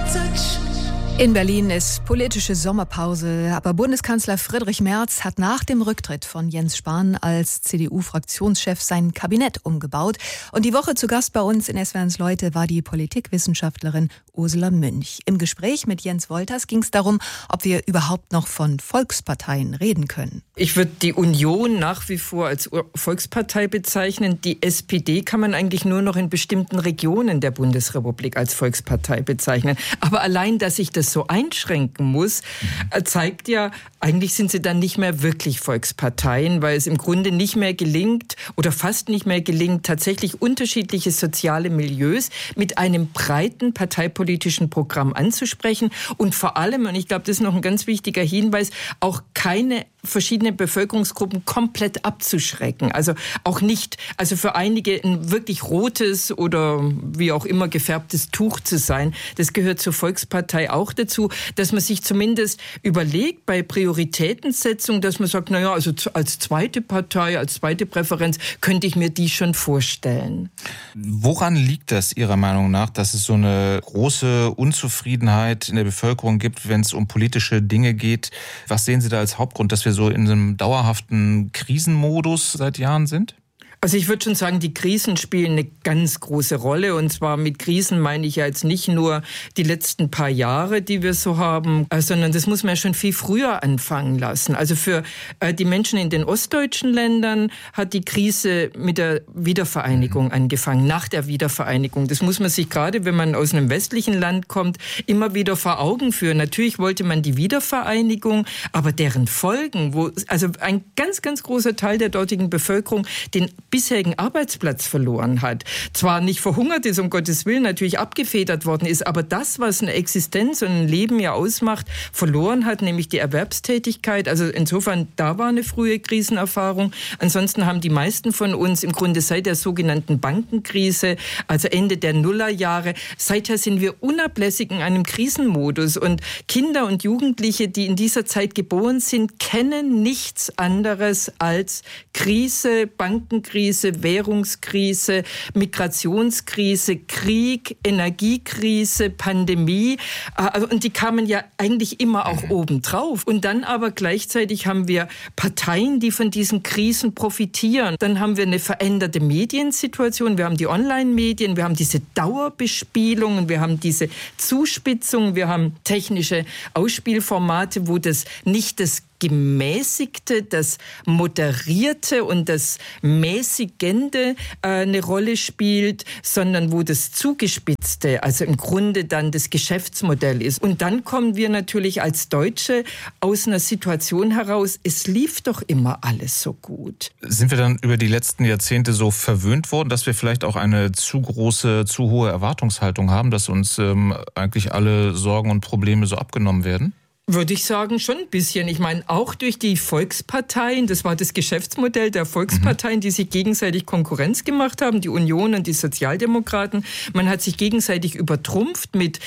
In Berlin ist politische Sommerpause, aber Bundeskanzler Friedrich Merz hat nach dem Rücktritt von Jens Spahn als CDU-Fraktionschef sein Kabinett umgebaut. Und die Woche zu Gast bei uns in SWR1 Leute war die Politikwissenschaftlerin Ursula Münch. Im Gespräch mit Jens Wolters ging es darum, ob wir überhaupt noch von Volksparteien reden können. Ich würde die Union nach wie vor als Volkspartei bezeichnen. Die SPD kann man eigentlich nur noch in bestimmten Regionen der Bundesrepublik als Volkspartei bezeichnen. Aber allein, dass ich das so einschränken muss, zeigt ja, eigentlich sind sie dann nicht mehr wirklich Volksparteien, weil es im Grunde nicht mehr gelingt oder fast nicht mehr gelingt, tatsächlich unterschiedliche soziale Milieus mit einem breiten parteipolitischen Programm anzusprechen und vor allem, und ich glaube, das ist noch ein ganz wichtiger Hinweis, auch keine verschiedene Bevölkerungsgruppen komplett abzuschrecken. Also auch nicht, also für einige ein wirklich rotes oder wie auch immer gefärbtes Tuch zu sein. Das gehört zur Volkspartei auch dazu, dass man sich zumindest überlegt bei Prioritätensetzung, dass man sagt, naja, also als zweite Partei, als zweite Präferenz könnte ich mir die schon vorstellen. Woran liegt das Ihrer Meinung nach, dass es so eine große Unzufriedenheit in der Bevölkerung gibt, wenn es um politische Dinge geht? Was sehen Sie da als Hauptgrund, dass wir so in einem dauerhaften Krisenmodus seit Jahren sind? Also ich würde schon sagen, die Krisen spielen eine ganz große Rolle. Und zwar mit Krisen meine ich ja jetzt nicht nur die letzten paar Jahre, die wir so haben, sondern das muss man ja schon viel früher anfangen lassen. Also für die Menschen in den ostdeutschen Ländern hat die Krise mit der Wiedervereinigung angefangen, nach der Wiedervereinigung. Das muss man sich gerade, wenn man aus einem westlichen Land kommt, immer wieder vor Augen führen. Natürlich wollte man die Wiedervereinigung, aber deren Folgen, also ein ganz, ganz großer Teil der dortigen Bevölkerung den bisherigen Arbeitsplatz verloren hat. Zwar nicht verhungert ist, um Gottes Willen, natürlich abgefedert worden ist, aber das, was eine Existenz und ein Leben ja ausmacht, verloren hat, nämlich die Erwerbstätigkeit. Also insofern, da war eine frühe Krisenerfahrung. Ansonsten haben die meisten von uns im Grunde seit der sogenannten Bankenkrise, also Ende der Nullerjahre, seither sind wir unablässig in einem Krisenmodus. Und Kinder und Jugendliche, die in dieser Zeit geboren sind, kennen nichts anderes als Krise, Bankenkrise, Währungskrise, Migrationskrise, Krieg, Energiekrise, Pandemie. Und die kamen ja eigentlich immer auch obendrauf. Und dann aber gleichzeitig haben wir Parteien, die von diesen Krisen profitieren. Dann haben wir eine veränderte Mediensituation. Wir haben die Online-Medien, wir haben diese Dauerbespielungen, wir haben diese Zuspitzung, wir haben technische Ausspielformate, wo das nicht das Gemäßigte, das Moderierte und das Mäßigende eine Rolle spielt, sondern wo das Zugespitzte, also im Grunde dann das Geschäftsmodell ist. Und dann kommen wir natürlich als Deutsche aus einer Situation heraus, es lief doch immer alles so gut. Sind wir dann über die letzten Jahrzehnte so verwöhnt worden, dass wir vielleicht auch eine zu große, zu hohe Erwartungshaltung haben, dass uns eigentlich alle Sorgen und Probleme so abgenommen werden? Würde ich sagen, schon ein bisschen. Ich meine, auch durch die Volksparteien, das war das Geschäftsmodell der Volksparteien, die sich gegenseitig Konkurrenz gemacht haben, die Union und die Sozialdemokraten. Man hat sich gegenseitig übertrumpft mit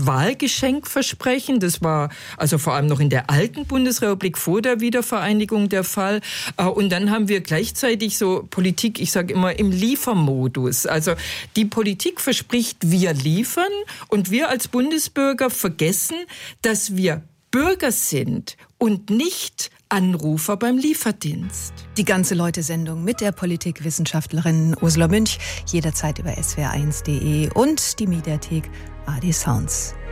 Wahlgeschenkversprechen. Das war also vor allem noch in der alten Bundesrepublik vor der Wiedervereinigung der Fall. Und dann haben wir gleichzeitig so Politik, ich sage immer, im Liefermodus. Also die Politik verspricht, wir liefern und wir als Bundesbürger vergessen, dass wir Bürger sind und nicht Anrufer beim Lieferdienst. Die ganze Leute-Sendung mit der Politikwissenschaftlerin Ursula Münch, jederzeit über swr1.de und die Mediathek ARD Sounds.